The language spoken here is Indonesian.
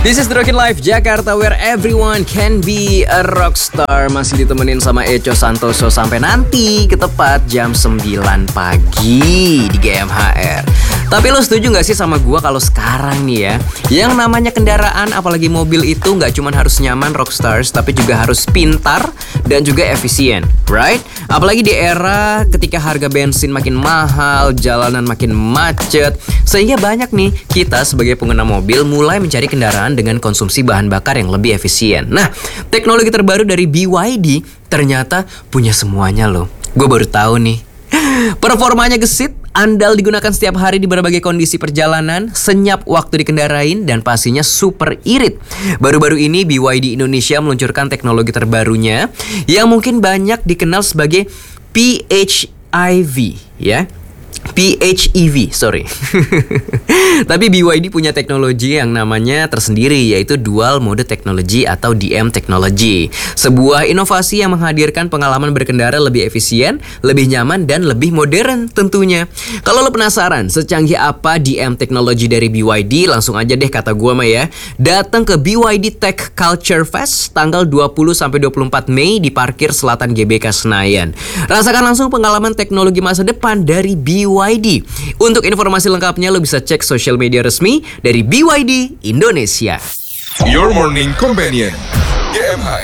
This is The Rockin' Life Jakarta, where everyone can be a rockstar. Masih ditemenin sama Echo Santoso sampai nanti ke tepat jam 9 pagi di GMHR. Tapi lo setuju gak sih sama gua kalau sekarang nih ya, yang namanya kendaraan apalagi mobil itu gak cuma harus nyaman rockstars, tapi juga harus pintar dan juga efisien, right? Apalagi di era ketika harga bensin makin mahal, jalanan makin macet, sehingga banyak nih kita sebagai pengguna mobil mulai mencari kendaraan dengan konsumsi bahan bakar yang lebih efisien. Nah, teknologi terbaru dari BYD ternyata punya semuanya loh. Gue baru tahu nih. Performanya gesit, andal digunakan setiap hari di berbagai kondisi perjalanan, senyap waktu dikendarain, dan pastinya super irit. Baru-baru ini BYD Indonesia meluncurkan teknologi terbarunya yang mungkin banyak dikenal sebagai PHEV, ya. PHEV, sorry. Tapi BYD punya teknologi yang namanya tersendiri, yaitu Dual Mode Technology atau DM Technology. Sebuah inovasi yang menghadirkan pengalaman berkendara lebih efisien, lebih nyaman, dan lebih modern tentunya. Kalau lo penasaran secanggih apa DM Technology dari BYD, langsung aja deh kata gua mah ya, datang ke BYD Tech Culture Fest tanggal 20-24 Mei di parkir Selatan GBK Senayan. Rasakan langsung pengalaman teknologi masa depan dari BYD. Untuk informasi lengkapnya lo bisa cek sosial media resmi dari BYD Indonesia. Your Morning Companion, GMHR.